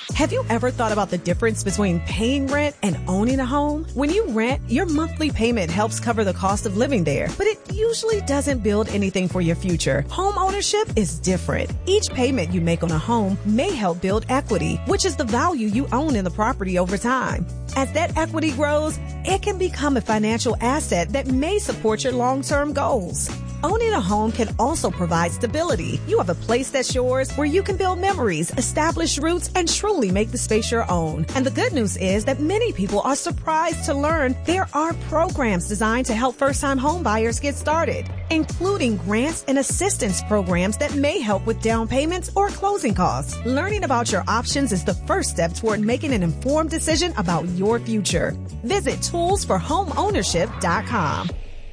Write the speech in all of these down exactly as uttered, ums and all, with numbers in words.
Have you ever thought about the difference between paying rent and owning a home? When you rent, your monthly payment helps cover the cost of living there, but it usually doesn't build anything for your future. Home ownership is different. Each payment you make on a home may help build equity, which is the value you own in the property over time. As that equity grows, it can become a financial asset that may support your long-term goals. Owning a home can also provide stability. You have a place that's yours where you can build memories, establish roots, and truly make the space your own. And the good news is that many people are surprised to learn there are programs designed to help first-time home buyers get started, including grants and assistance programs that may help with down payments or closing costs. Learning about your options is the first step toward making an informed decision about your future. Visit tools for home ownership dot com.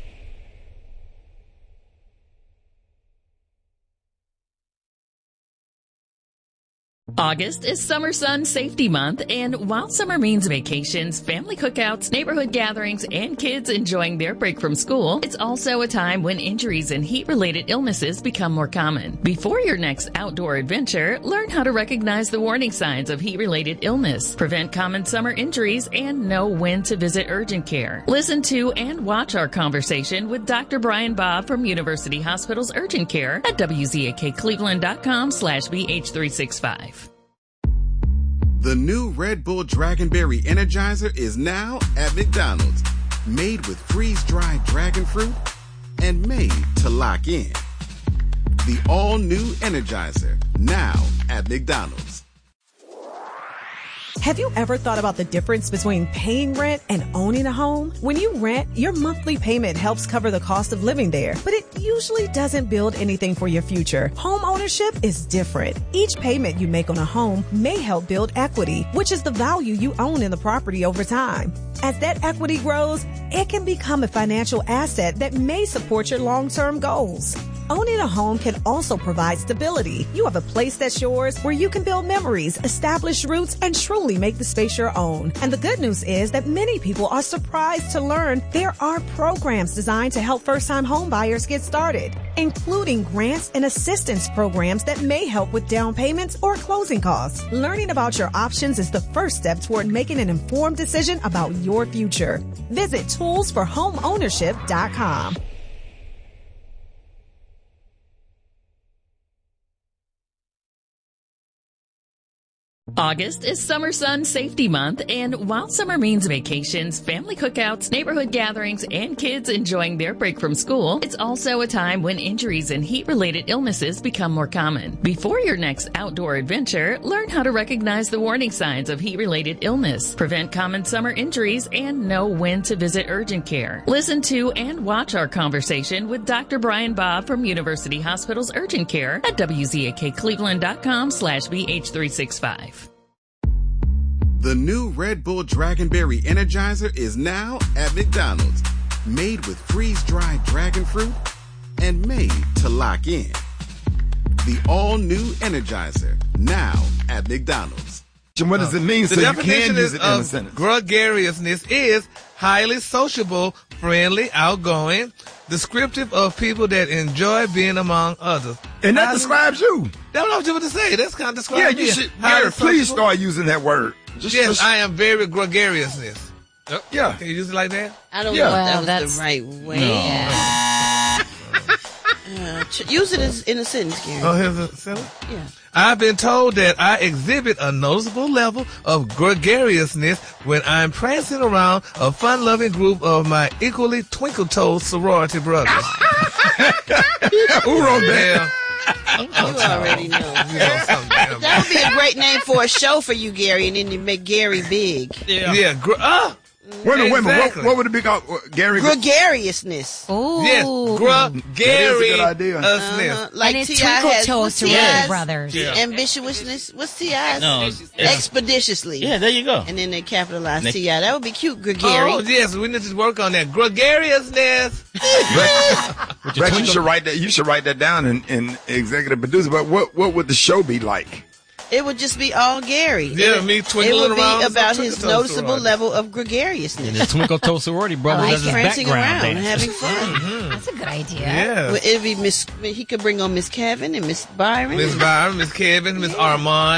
August is Summer Sun Safety Month, and while summer means vacations, family cookouts, neighborhood gatherings, and kids enjoying their break from school, it's also a time when injuries and heat-related illnesses become more common. Before your next outdoor adventure, learn how to recognize the warning signs of heat-related illness, prevent common summer injuries, and know when to visit urgent care. Listen to and watch our conversation with Doctor Brian Bob from University Hospital's Urgent Care at W Z A K Cleveland dot com slash B H three sixty-five. The new Red Bull Dragonberry Energizer is now at McDonald's. Made with freeze-dried dragon fruit and made to lock in. The all-new Energizer, now at McDonald's. Have you ever thought about the difference between paying rent and owning a home? When you rent, your monthly payment helps cover the cost of living there, but it usually doesn't build anything for your future. Home ownership is different. Each payment you make on a home may help build equity, which is the value you own in the property over time. As that equity grows, it can become a financial asset that may support your long-term goals. Owning a home can also provide stability. You have a place that's yours where you can build memories, establish roots, and truly make the space your own. And the good news is that many people are surprised to learn there are programs designed to help first-time home buyers get started, including grants and assistance programs that may help with down payments or closing costs. Learning about your options is the first step toward making an informed decision about your future. Visit tools for home ownership dot com. August is Summer Sun Safety Month, and while summer means vacations, family cookouts, neighborhood gatherings, and kids enjoying their break from school, it's also a time when injuries and heat-related illnesses become more common. Before your next outdoor adventure, learn how to recognize the warning signs of heat-related illness, prevent common summer injuries, and know when to visit urgent care. Listen to and watch our conversation with Doctor Brian Bob from University Hospital's Urgent Care at W Z A K Cleveland dot com slash B H three sixty-five. The new Red Bull Dragonberry Energizer is now at McDonald's. Made with freeze-dried dragon fruit and made to lock in. The all-new Energizer, now at McDonald's. What does it mean? The So you definition can use is it in a of sentence. gregariousness is highly sociable, friendly, outgoing, descriptive of people that enjoy being among others. And that Highly- describes you. That's what I was about to say. That's kind of describes Yeah, me. you should. Highly Gary, please sociable. start using that word. Just, Yes, just- I am very gregariousness. yeah. Can you use it like that? I don't Yeah. know if Well, that was that's- the right way. Uh, ch- use it as in a sentence, Gary. Oh, here's a sentence. Yeah. I've been told that I exhibit a noticeable level of gregariousness when I'm prancing around a fun-loving group of my equally twinkle-toed sorority brothers. Who wrote that? You already know. You know something. That would be a great name for a show for you, Gary, and then you make Gary big. Yeah. Yeah. Gr- ah, Wait a minute, wait a minute. What, Exactly. what would it be called? What, Gary? Gregariousness. Ooh. yes. That is a good idea. Gregariousness. Uh-huh. Like And it's T I Twinkle has. Toes What's Sorority T I's? Brothers. Yeah. Ambitiousness. What's T I's? No, it's- Expeditiously. Yeah, there you go. And then they capitalize Next- T I. That would be cute, Gregary. Oh, yes. We need to work on that. Gregariousness. Rex, Rex, you should write that. You should write that down in, in executive producer. But what what would the show be like? It would just be all Gary. Yeah, it, me It twinkling would be around about some his twinkle-toes noticeable sorority. level of gregariousness. And the Twinkle Toe Sorority Brothers Like as his prancing background around, dance. having fun. That's a good idea. Yeah. Well, it'd be Miss. He could bring on Miss Kevin and Miss Byron. Miss Byron, Miss Kevin, Miss Armand.